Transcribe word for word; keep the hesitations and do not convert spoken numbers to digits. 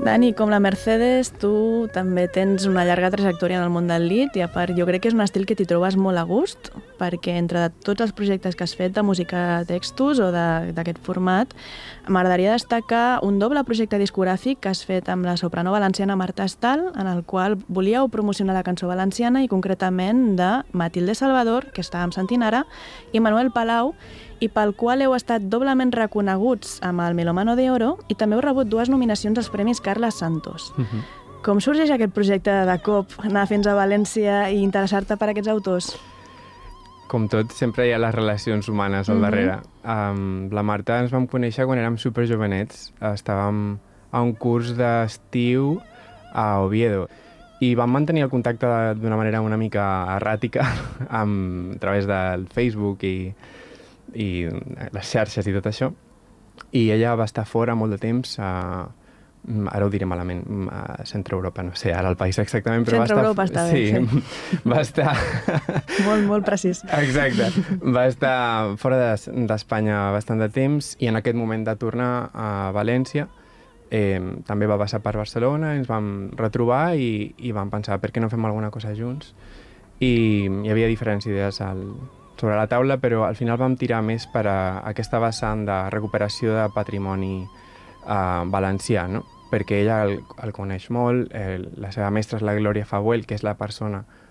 Dani, com la Mercedes, tu també tens una llarga trajectòria en el món del lead i a part jo crec que és un estil que t'hi trobes molt a gust, perquè entre tots els projectes que has fet de música textos o d'aquest format, m'agradaria destacar un doble projecte discogràfic que has fet amb la soprano valenciana Marta Estal, en el qual volíeu promocionar la cançó valenciana i concretament de Matilde Salvador, que estàvem sentint ara, i Manuel Palau, i pel qual heu estat doblement reconeguts amb el Melomano de Oro i també heu rebut dues nominacions als Premis Carles Santos. Uh -huh. Com sorgeix aquest projecte de cop, anar fins a València i interessar-te per aquests autors? Com tot, sempre hi ha les relacions humanes al darrere. Uh -huh. um, la Marta ens vam conèixer quan érem superjovenets. Estàvem a un curs d'estiu a Oviedo i vam mantenir el contacte d'una manera una mica erràtica amb, a través del Facebook i i les xarxes i tot això, i ella va estar fora molt de temps a, ara ho diré malament, a Centre Europa, no sé ara el país exactament, però Centre va estar... Europa està bé, sí. sí. Va estar... molt, molt precís. Exacte. Va estar fora d'Espanya bastant de temps i en aquest moment de tornar a València eh, també va passar per Barcelona, ens vam retrobar i, i vam pensar per què no fem alguna cosa junts, i hi havia diferents idees al sobre la taula, però al final vam tirar més per a aquesta vessant de recuperació de patrimoni eh, valencià, no? Perquè ella el, el coneix molt, el, la seva mestra és la Glòria Fabuel, que és la persona